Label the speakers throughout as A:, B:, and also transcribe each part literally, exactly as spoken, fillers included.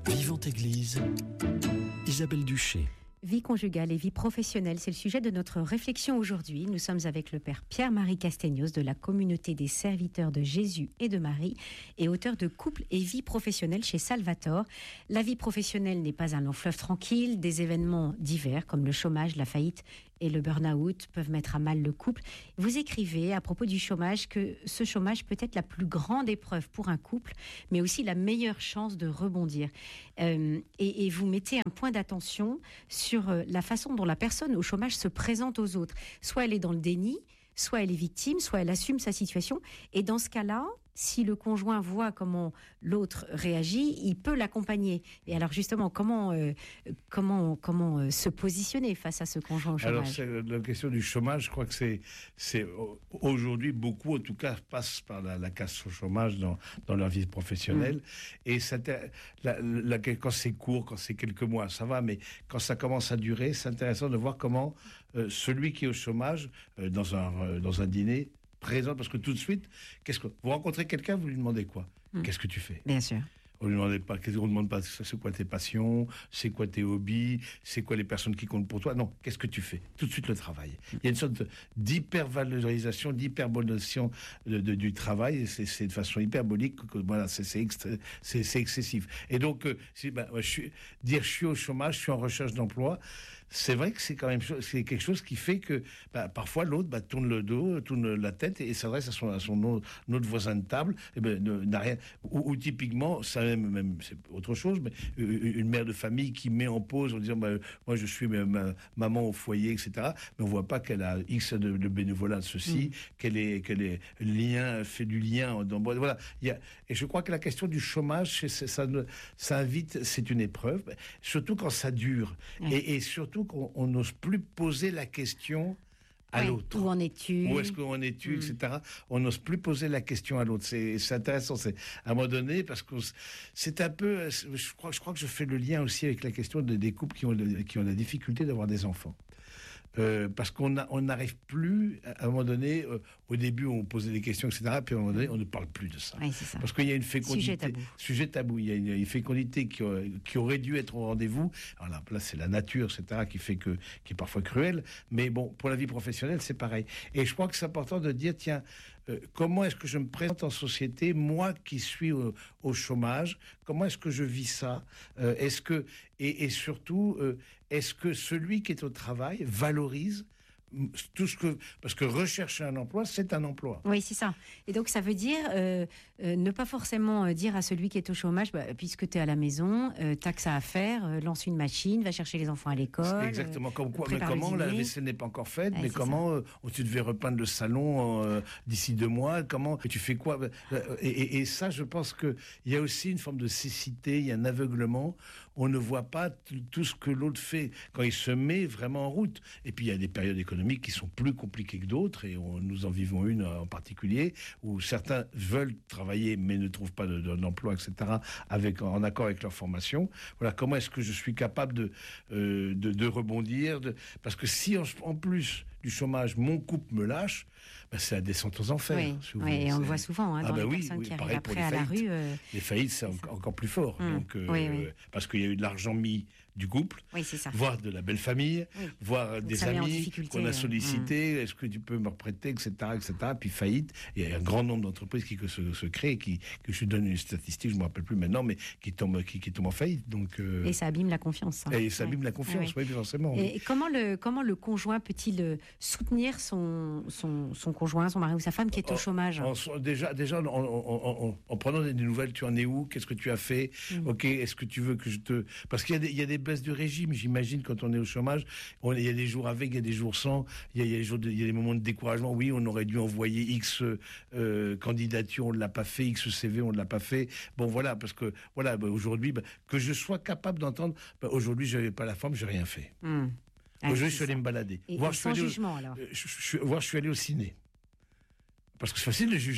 A: Vivante Église, Isabelle Duché.
B: Vie conjugale et vie professionnelle, c'est le sujet de notre réflexion aujourd'hui. Nous sommes avec le père Pierre-Marie Castegnos de la communauté des serviteurs de Jésus et de Marie et auteur de Couple et vie professionnelle chez Salvator. La vie professionnelle n'est pas un long fleuve tranquille. Des événements divers comme le chômage, la faillite et le burn-out peuvent mettre à mal le couple. Vous écrivez à propos du chômage que ce chômage peut être la plus grande épreuve pour un couple, mais aussi la meilleure chance de rebondir. Euh, et, et vous mettez un point d'attention sur sur la façon dont la personne au chômage se présente aux autres. Soit elle est dans le déni, soit elle est victime, soit elle assume sa situation. Et dans ce cas-là, si le conjoint voit comment l'autre réagit, il peut l'accompagner. Et alors justement, comment euh, comment comment euh, se positionner face à ce conjoint au chômage?
C: Alors c'est la question du chômage. Je crois que c'est c'est aujourd'hui beaucoup, en tout cas, passent par la, la casse au chômage dans dans leur vie professionnelle. Mmh. Et ça, la, la, quand c'est court, quand c'est quelques mois, ça va. Mais quand ça commence à durer, c'est intéressant de voir comment euh, celui qui est au chômage euh, dans un euh, dans un dîner présent, parce que tout de suite, qu'est-ce que vous rencontrez quelqu'un, vous lui demandez quoi? Mmh. Qu'est-ce que tu fais?
B: Bien sûr.
C: On ne demande pas, on demande pas c'est quoi tes passions, c'est quoi tes hobbies, c'est quoi les personnes qui comptent pour toi. Non, qu'est-ce que tu fais? Tout de suite le travail. Il y a une sorte d'hypervalorisation, d'hyperbolisation de, de, du travail. C'est, c'est de façon hyperbolique. Que, voilà, c'est, c'est, extra, c'est, c'est excessif. Et donc, euh, c'est, ben, je suis, dire je suis au chômage, je suis en recherche d'emploi. C'est vrai que c'est quand même c'est quelque chose qui fait que ben, parfois l'autre ben, tourne le dos, tourne la tête et, et s'adresse à son, à son autre, autre voisin de table. Et ben, ne, n'a rien. Ou, ou typiquement, ça Même, même c'est autre chose, mais une mère de famille qui met en pause en disant bah, moi je suis ma, ma, maman au foyer, et cetera. Mais on voit pas qu'elle a X de, de bénévolat de ceci, mmh. qu'elle est qu'elle est lien fait du lien dans voilà. Il y a et je crois que la question du chômage, c'est, ça ça invite, c'est une épreuve, surtout quand ça dure mmh. et, et surtout qu'on n'ose plus poser la question à ouais, l'autre.
B: Où en es-tu?
C: Où est-ce qu'on est-tu, mmh. et cetera. On n'ose plus poser la question à l'autre. C'est, c'est intéressant. C'est à un moment donné parce que c'est un peu. Je crois, je crois que je fais le lien aussi avec la question de, des couples qui ont qui ont la difficulté d'avoir des enfants. Euh, parce qu'on a, on n'arrive plus à un moment donné. Euh, au début, on posait des questions, et cetera. Puis à un moment donné, on ne parle plus de ça.
B: Oui, c'est ça.
C: Parce qu'il y a une fécondité.
B: Sujet tabou.
C: Sujet tabou. Il y a une, une fécondité qui, qui aurait dû être au rendez-vous. Alors là, là, c'est la nature, et cetera, qui fait que, qui est parfois cruelle. Mais bon, pour la vie professionnelle, c'est pareil. Et je crois que c'est important de dire, tiens, euh, comment est-ce que je me présente en société, moi qui suis au, au chômage, comment est-ce que je vis ça? euh, Est-ce que et, et surtout, euh, est-ce que celui qui est au travail valorise tout ce que parce que rechercher un emploi, c'est un emploi.
B: Oui, c'est ça. Et donc ça veut dire euh, euh, ne pas forcément euh, dire à celui qui est au chômage, bah, puisque tu es à la maison, euh, t'as que ça à faire, euh, lance une machine, va chercher les enfants à l'école.
C: C'est exactement. Comme quoi, mais comment la vaisselle n'est pas encore faite, ouais, mais comment euh, tu devais repeindre le salon euh, d'ici deux mois, comment et tu fais quoi? Et, et, et ça, je pense que il y a aussi une forme de cécité, il y a un aveuglement. On ne voit pas t- tout ce que l'autre fait quand il se met vraiment en route. Et puis il y a des périodes économiques qui sont plus compliquées que d'autres, et on, nous en vivons une en particulier, où certains veulent travailler mais ne trouvent pas de, de, d'emploi, et cetera, avec, en accord avec leur formation. Voilà, comment est-ce que je suis capable de, euh, de, de rebondir de... Parce que si en, en plus du chômage, mon couple me lâche, ben c'est la descente aux enfers.
B: Oui,
C: si vous
B: oui
C: voulez.
B: et on
C: C'est...
B: le voit souvent hein, dans ah ben les
C: oui,
B: personnes
C: oui,
B: qui arrivent après à la rue. Euh...
C: Les faillites, c'est, c'est en, encore plus fort. Mmh. Donc, euh,
B: oui, oui.
C: Parce qu'il y a eu de l'argent mis du couple,
B: oui, c'est ça.
C: voire de la belle famille, oui. voire donc des amis qu'on a sollicités, mmh. est-ce que tu peux me reprêter, et cetera, et cetera. Puis faillite. Il y a un grand nombre d'entreprises qui se, se créent, qui, que je donne une statistique, je ne me rappelle plus maintenant, mais qui tombent, qui, qui tombent en faillite. Donc, euh...
B: Et ça abîme la confiance. Hein.
C: Et ça abîme ouais. la confiance, oui, oui forcément.
B: Et oui. comment, le, comment le conjoint peut-il soutenir son, son, son conjoint, son mari ou sa femme qui est au chômage?
C: en, en, Déjà, déjà en, en, en, en prenant des nouvelles, tu en es où? Qu'est-ce que tu as fait? mmh. Ok, est-ce que tu veux que je te... Parce qu'il y a des, il y a des baisses de régime, j'imagine, quand on est au chômage. On, il y a des jours avec, il y a des jours sans. Il y a, il y a, des, jours de, il y a des moments de découragement. Oui, on aurait dû envoyer X euh, candidatures, on ne l'a pas fait. X C V, on ne l'a pas fait. Bon, voilà, parce que voilà, bah, aujourd'hui, bah, que je sois capable d'entendre, bah, aujourd'hui, je n'avais pas la forme, j'ai rien fait. Mmh. Ah, aujourd'hui, je suis allé me balader.
B: Et,
C: voir,
B: et
C: je
B: sans
C: suis
B: jugement,
C: au,
B: alors.
C: Je, je, voir, je suis allé au ciné. Parce que c'est facile de juger.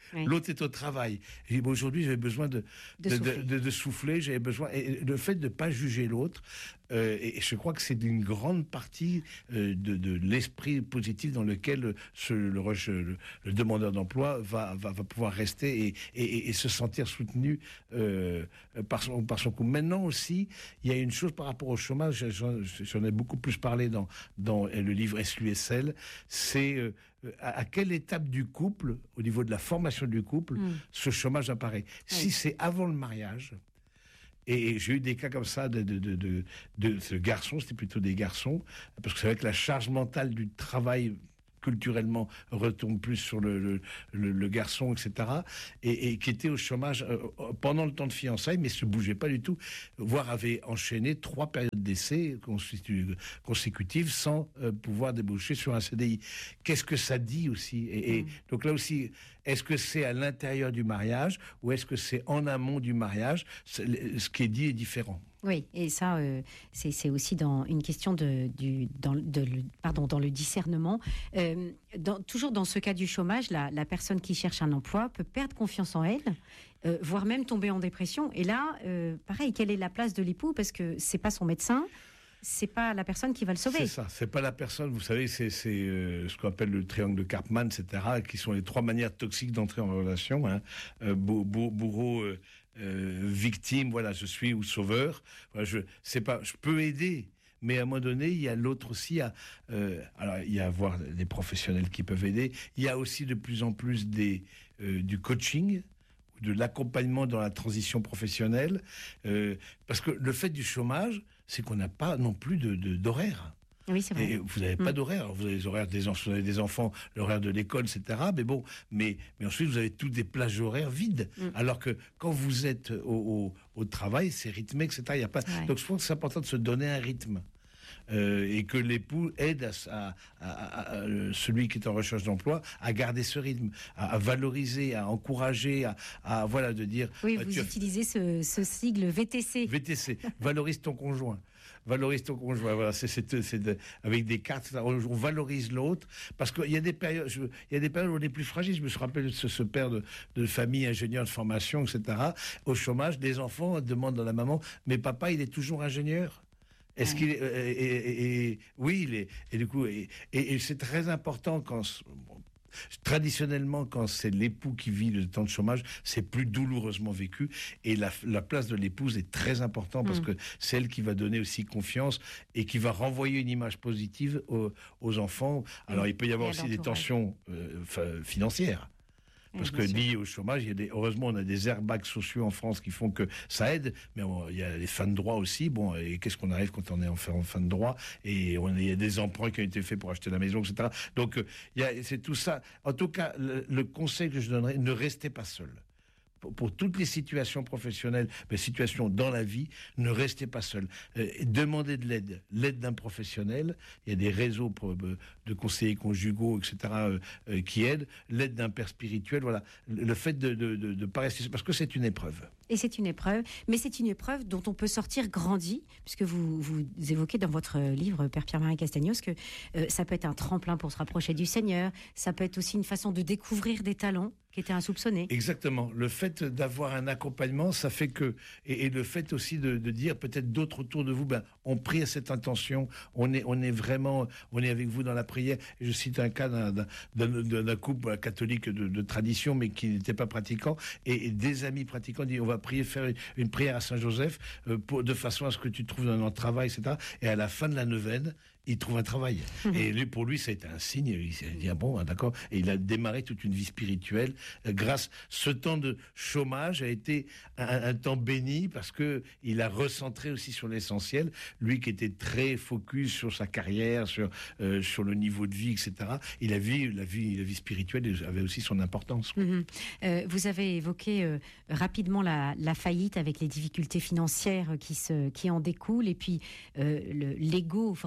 B: Oui.
C: L'autre est au travail. Et je dis, bon, aujourd'hui, j'avais besoin de,
B: De
C: de,
B: souffler.
C: de, de, de souffler. J'avais besoin. Et le fait de ne pas juger l'autre, euh, et je crois que c'est une grande partie euh, de, de l'esprit positif dans lequel ce, le, le, le demandeur d'emploi va, va, va pouvoir rester et, et, et se sentir soutenu euh, par, son, par son coup. Maintenant aussi, il y a une chose par rapport au chômage, j'en, j'en ai beaucoup plus parlé dans, dans le livre S U S L, c'est euh, à, à quelle étape du couple, au niveau de la formation du couple, mmh. ce chômage apparaît. Oui. Si c'est avant le mariage, et j'ai eu des cas comme ça de, de, de, de, de ce garçon, c'était plutôt des garçons, parce que c'est vrai que la charge mentale du travail culturellement retombe plus sur le, le, le, le garçon, et cetera, et, et qui était au chômage euh, pendant le temps de fiançailles, mais se bougeait pas du tout, voire avait enchaîné trois périodes d'essai consécutives sans euh, pouvoir déboucher sur un C D I. Qu'est-ce que ça dit aussi ? Et, et mmh. donc là aussi, est-ce que c'est à l'intérieur du mariage ou est-ce que c'est en amont du mariage ? Ce qui est dit est différent.
B: Oui, et ça, euh, c'est, c'est aussi dans une question de, du, dans, de, pardon, dans le discernement. Euh, dans, toujours dans ce cas du chômage, la, la personne qui cherche un emploi peut perdre confiance en elle, euh, voire même tomber en dépression. Et là, euh, pareil, quelle est la place de l'époux ? Parce que c'est pas son médecin. C'est pas la personne qui va le sauver.
C: C'est ça, c'est pas la personne. Vous savez, c'est, c'est euh, ce qu'on appelle le triangle de Karpman, et cetera, qui sont les trois manières toxiques d'entrer en relation. Hein. Euh, bourreau, bourreau euh, euh, victime, voilà, je suis ou sauveur. Voilà, je, c'est pas, je peux aider. Mais à un moment donné, il y a l'autre aussi. À, euh, alors, il y a avoir des professionnels qui peuvent aider. Il y a aussi de plus en plus des, euh, du coaching, de l'accompagnement dans la transition professionnelle. Euh, parce que le fait du chômage, c'est qu'on n'a pas non plus de, de, d'horaire.
B: Oui, c'est vrai.
C: Et vous n'avez pas mmh. d'horaire. Vous avez les horaires des, vous avez des enfants, l'horaire de l'école, et cetera. Mais bon, mais, mais ensuite, vous avez toutes des plages horaires vides. Mmh. Alors que quand vous êtes au, au, au travail, c'est rythmé, et cetera. Il y a pas... Ouais. Donc, je pense que c'est important de se donner un rythme. Euh, et que l'époux aide à, à, à, à celui qui est en recherche d'emploi à garder ce rythme, à, à valoriser, à encourager, à, à voilà, de dire...
B: Oui, vous tu utilisez ce, ce sigle V T C.
C: V T C, valorise ton conjoint. Valorise ton conjoint, voilà, c'est, c'est, c'est de, avec des cartes, on, on valorise l'autre, parce qu'il y a des périodes, je, il y a des périodes où on est plus fragile. Je me suis rappelé de ce, ce père de, de famille, ingénieur de formation, et cetera. Au chômage, les enfants demandent à la maman, mais papa, il est toujours ingénieur. Est-ce qu'il est, et, et, et, oui, il est, et du coup, et, et, et c'est très important quand, bon, traditionnellement, quand c'est l'époux qui vit le temps de chômage, c'est plus douloureusement vécu, et la, la place de l'épouse est très importante parce mmh. que c'est elle qui va donner aussi confiance et qui va renvoyer une image positive aux, aux enfants. Alors, mmh. il peut y avoir et aussi des tensions euh, financières. Parce que lié au chômage, il y a des, heureusement, on a des airbags sociaux en France qui font que ça aide, mais on, il y a les fins de droit aussi. Bon, et qu'est-ce qu'on arrive quand on est en fin, en fin de droit ? Et on, il y a des emprunts qui ont été faits pour acheter la maison, et cetera. Donc, il y a, c'est tout ça. En tout cas, le, le conseil que je donnerais, ne restez pas seul. Pour, pour toutes les situations professionnelles, mais situations dans la vie, ne restez pas seul. Euh, demandez de l'aide, l'aide d'un professionnel. Il y a des réseaux pour, euh, de conseillers conjugaux, et cetera, euh, euh, qui aident. L'aide d'un père spirituel, voilà. Le, le fait de ne de, de, de pas rester seul, parce que c'est une épreuve.
B: Et c'est une épreuve, mais c'est une épreuve dont on peut sortir grandi, puisque vous, vous évoquez dans votre livre, Père Pierre-Marie Castagnos, que euh, ça peut être un tremplin pour se rapprocher du Seigneur, ça peut être aussi une façon de découvrir des talents qui étaient insoupçonnés.
C: Exactement. Le fait d'avoir un accompagnement, ça fait que... Et, et le fait aussi de, de dire peut-être d'autres autour de vous, ben, on prie à cette intention, on est, on est vraiment... On est avec vous dans la prière. Et je cite un cas d'un, d'un, d'un couple catholique de, de tradition, mais qui n'était pas pratiquant, et, et des amis pratiquants disent, on va prier, faire une, une prière à Saint-Joseph, euh, pour, de façon à ce que tu trouves un travail, et cetera. Et à la fin de la neuvaine, il trouve un travail. Mmh. Et lui, pour lui, ça a été un signe. Il s'est dit, ah bon, ah d'accord. Et il a démarré toute une vie spirituelle. Euh, grâce, ce temps de chômage a été un, un temps béni parce que il a recentré aussi sur l'essentiel. Lui qui était très focus sur sa carrière, sur, euh, sur le niveau de vie, et cetera. Il a vu la vie, la vie spirituelle avait aussi son importance.
B: Mmh. Euh, vous avez évoqué euh, rapidement la, la faillite avec les difficultés financières qui, se, qui en découlent et puis euh, le, l'ego forcément de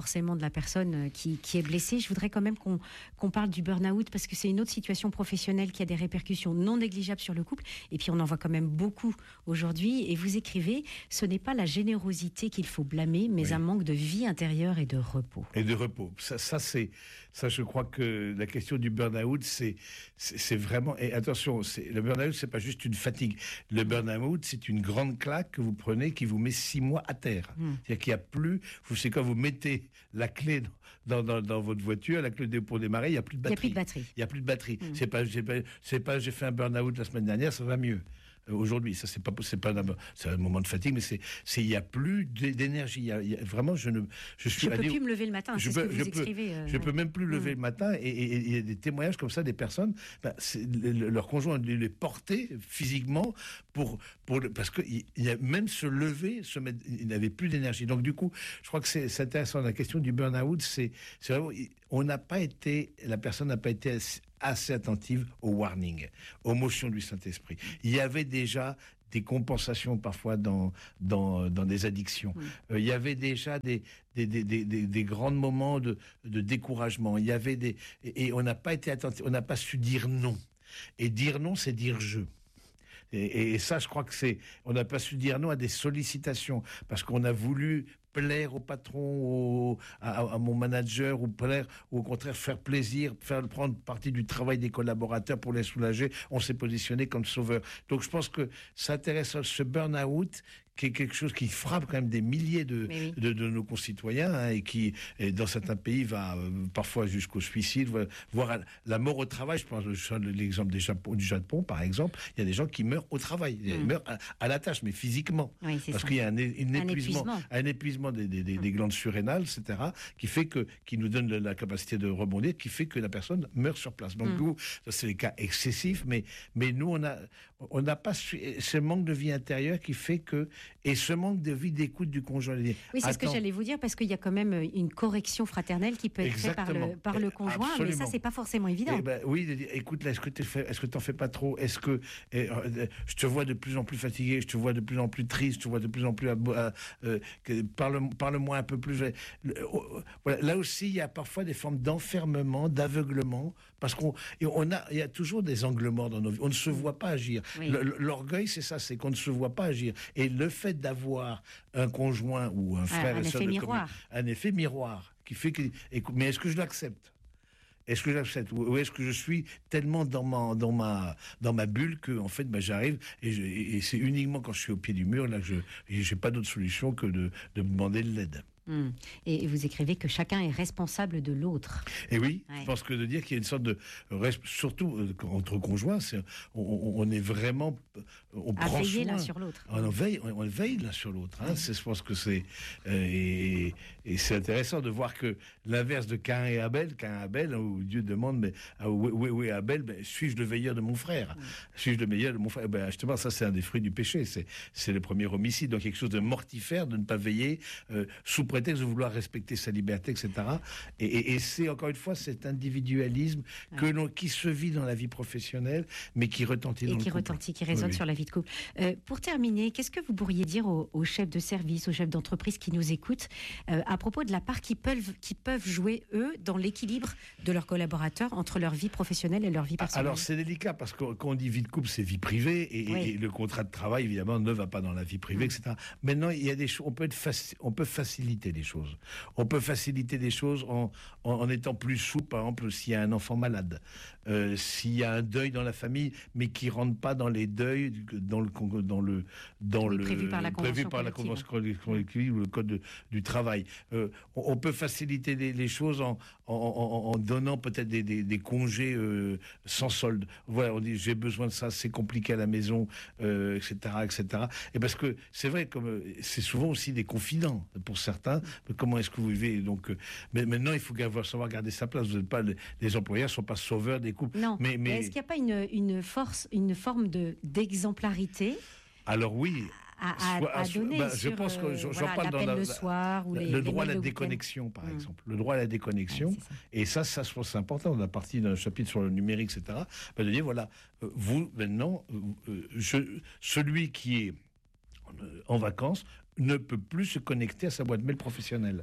B: la personne qui, qui est blessée. Je voudrais quand même qu'on qu'on parle du burn-out parce que c'est une autre situation professionnelle qui a des répercussions non négligeables sur le couple. Et puis on en voit quand même beaucoup aujourd'hui. Et vous écrivez, ce n'est pas la générosité qu'il faut blâmer, mais
C: Oui.
B: un manque de vie intérieure et de repos.
C: Et de repos. Ça, ça, c'est, ça, je crois que la question du burn-out, c'est, c'est, c'est vraiment. Et attention, c'est, le burn-out, c'est pas juste une fatigue. Le burn-out, c'est une grande claque que vous prenez qui vous met six mois à terre.
B: Mm.
C: C'est-à-dire qu'il n'y a plus. Vous savez, quand vous mettez la clé dans, dans, dans votre voiture, la clé pour démarrer, il n'y a plus de
B: Il n'y a
C: batterie.
B: plus de batterie.
C: Il n'y a plus de batterie.
B: Mm.
C: C'est pas, c'est pas, c'est pas, j'ai fait un burn-out la semaine dernière, ça va mieux. Euh, Aujourd'hui, ça c'est pas, c'est pas, un- c'est un moment de fatigue, mais c'est, c'est, il y a plus d'é- d'énergie. Il y a, il y a- vraiment, je ne, je suis
B: Je ne peux
C: allé-
B: plus me lever le matin,
C: je
B: c'est ce
C: peux-
B: que
C: je
B: vous
C: peux-
B: écrivez. euh,
C: je peux
B: ouais.
C: même plus lever
B: Mm.
C: le matin, et et- et il y a des témoignages comme ça des personnes, ben, c'est, le- le- leur conjoint les les portait physiquement pour, pour le- parce que il il y a même se lever, se mettre, il n'avait plus d'énergie. Donc du coup, je crois que c'est, c'est intéressant. La question du burn-out, c'est, c'est vraiment, on n'a pas été, la personne n'a pas été assez, assez attentive au warning, aux motions du Saint-Esprit. Il y avait déjà des compensations parfois dans, dans, dans des addictions. Euh, il y avait déjà des, des, des, des, des- des grands moments de, de découragement. Il y avait des, et, et on n'a pas été attentif, on n'a pas su dire non. Et dire non, c'est dire je. Et, et ça, je crois que c'est, on n'a pas su dire non à des sollicitations parce qu'on a voulu plaire au patron, au- à, à mon manager, ou plaire, ou au contraire faire plaisir, faire prendre partie du travail des collaborateurs pour les soulager. On s'est positionné comme sauveur. Donc je pense que ça intéresse ce burn-out qui est quelque chose qui frappe quand même des milliers de,
B: Mais oui.
C: de, de nos concitoyens hein, et qui, et dans certains pays, va euh, parfois jusqu'au suicide, voire- voire à la mort au travail. Je pense je donne l'exemple des Japon, du Japon, par exemple. Il y a des gens qui meurent au travail. Ils
B: Mm.
C: meurent à, à la tâche, mais physiquement.
B: Oui, c'est
C: Parce
B: ça.
C: qu'il y a un, é- une
B: Un
C: épuisement,
B: épuisement.
C: un épuisement des, des- des- des glandes surrénales, et cetera, qui fait que, qui nous donne la capacité de rebondir, qui fait que la personne meurt sur place. Donc,
B: Mm.
C: nous, ça, c'est les cas excessifs, mais, mais nous, on a, on n'a pas su, ce manque de vie intérieure qui fait que, et ce manque de vie d'écoute du conjoint.
B: Oui, c'est ce que
C: Attends,
B: j'allais vous dire, parce qu'il y a quand même une correction fraternelle qui peut être faite par le,
C: Exactement.
B: par le conjoint, mais ça,
C: Absolument.
B: c'est pas forcément évident.
C: Eh ben, oui, de dire, écoute, là, est-ce que tu fais, est-ce que t'en fais pas trop? Est-ce que eh, euh, je te vois de plus en plus fatigué, je te vois de plus en plus triste, je te vois de plus en plus, abo- euh, euh, que- parle, parle-moi un peu plus. Le- oh, voilà. Là aussi, il y a parfois des formes d'enfermement, d'aveuglement, parce qu'on, et on a, il y a toujours des angles morts dans nos vies. On ne se voit pas agir.
B: Oui.
C: Le- le- L'orgueil, c'est ça, c'est qu'on ne se voit pas agir. Et le fait d'avoir un conjoint ou un frère
B: un
C: et sœur
B: effet
C: de
B: miroir.
C: commun- un effet miroir qui fait que, écoute, mais est-ce que je l'accepte? Est-ce que j'accepte ou est-ce que je suis tellement dans ma dans ma dans ma bulle que en fait bah, j'arrive et, je- et c'est uniquement quand je suis au pied du mur là que je j'ai pas d'autre solution que de, de demander de l'aide.
B: Hmm. Et vous écrivez que chacun est responsable de l'autre.
C: Et oui,
B: Ouais.
C: je pense que de dire qu'il y a une sorte de res- surtout euh, entre conjoints, c'est on, on- on est vraiment on
B: À
C: prend
B: veiller
C: soin.
B: l'un sur l'autre.
C: On veille, on, on veille l'un sur l'autre. Hein. C'est, je pense que c'est euh, et, et c'est intéressant de voir que l'inverse de Caïn et Abel, Caïn et Abel, où Dieu demande mais ah, où, où- où est Abel, ben, suis-je le veilleur de mon frère? Suis-je le meilleur de mon frère? Ben, justement, ça c'est un des fruits du péché. C'est c'est le premier homicide, donc quelque chose de mortifère de ne pas veiller euh, sous prétexte de vouloir respecter sa liberté, et cetera. Et, et- et c'est encore une fois cet individualisme que l'on qui se vit dans la vie professionnelle, mais qui retentit
B: Et
C: dans
B: qui
C: le couple.
B: retentit, qui résonne
C: Oui, oui.
B: sur la vie de couple. Euh, pour terminer, qu'est-ce que vous pourriez dire aux, aux chefs de service, aux chefs d'entreprise qui nous écoutent, euh, à propos de la part qu'ils peuvent, qu'ils peuvent jouer, eux, dans l'équilibre de leurs collaborateurs entre leur vie professionnelle et leur vie personnelle?
C: Alors c'est délicat parce que quand on dit vie de couple, c'est vie privée et, et-
B: Oui.
C: et le contrat de travail évidemment ne va pas dans la vie privée,
B: Mm.
C: et cetera. Maintenant il y a des choses, on peut être faci- on peut faciliter les choses. On peut faciliter des choses en, en, en étant plus souple. Par exemple, s'il y a un enfant malade, euh, s'il y a un deuil dans la famille, mais qui rentre pas dans les deuils dans le con- dans le dans
B: Oui,
C: le
B: prévu par la
C: prévu
B: convention
C: par la
B: collective.
C: convention collective ou le code de- du travail. Euh, on, on peut faciliter les, les choses en, en, en- en donnant peut-être des, des- des congés euh, sans solde. Voilà, on dit j'ai besoin de ça, c'est compliqué à la maison, euh, et cetera, et cetera. Et parce que c'est vrai, comme euh, c'est souvent aussi des confidents pour certains. Comment est-ce que vous vivez? Donc, euh, mais maintenant il faut avoir- savoir garder sa place. Vous êtes pas les, les employeurs sont pas sauveurs des couples.
B: Non,
C: mais, mais
B: est-ce qu'il n'y a pas une, une force, une forme de, d'exemplarité
C: alors oui.
B: à, à-
C: Soit-
B: à
C: soit-
B: donner
C: bah, je
B: sur,
C: pense que
B: euh,
C: j'en
B: voilà,
C: parle dans
B: l'appel
C: la-
B: le soir ou les,
C: le
B: les
C: droit à
B: mails
C: la
B: le week-end.
C: déconnexion, par
B: Mm.
C: exemple. Le droit à la déconnexion.
B: Ouais, c'est ça.
C: Et ça, ça, je pense que c'est important. On a parti d'un chapitre sur le numérique, et cetera. Bah, de dire, voilà, euh, vous, maintenant, euh, euh, je- celui qui est euh, en vacances ne peut plus se connecter à sa boîte mail professionnelle.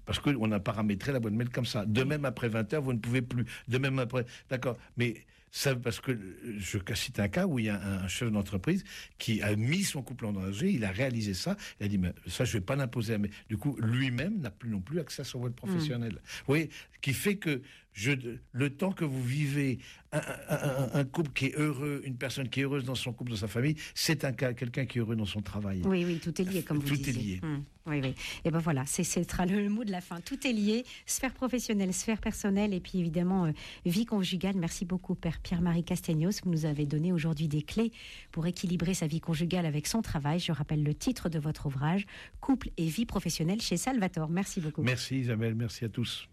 C: parce qu'on a paramétré la boîte mail comme ça. De même, après vingt heures, vous ne pouvez plus. De même, après... D'accord, mais... Ça, parce que je cite un cas où il y a un chef d'entreprise qui a mis son couple en danger, il a réalisé ça, il a dit, mais ça, je ne vais pas l'imposer à mes... Du coup, lui-même n'a plus non plus accès à son voile professionnel. Mmh. Vous voyez, qui fait que je, le temps que vous vivez un, un, un couple qui est heureux, une personne qui est heureuse dans son couple, dans sa famille, c'est un cas, quelqu'un qui est heureux dans son travail.
B: Oui, oui, tout est lié, comme vous
C: tout
B: disiez.
C: Tout est lié.
B: Mmh. Oui, oui. Et ben voilà, c'est, ce sera le mot de la fin. Tout est lié, sphère professionnelle, sphère personnelle, et puis évidemment, euh, vie conjugale. Merci beaucoup, Père Pierre-Marie Castegnos. Vous nous avez donné aujourd'hui des clés pour équilibrer sa vie conjugale avec son travail. Je rappelle le titre de votre ouvrage, Couple et vie professionnelle chez Salvatore. Merci beaucoup.
C: Merci Isabelle, merci à tous.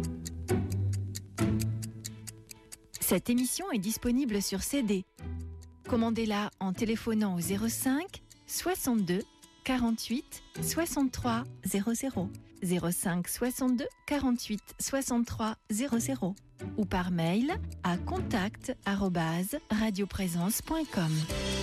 D: Cette émission est disponible sur C D. Commandez-la en téléphonant au zéro cinq soixante-deux quarante-huit soixante-trois zéro zéro, zéro cinq soixante-deux quarante-huit soixante-trois zéro zéro ou par mail à contact arobase radioprésence point com.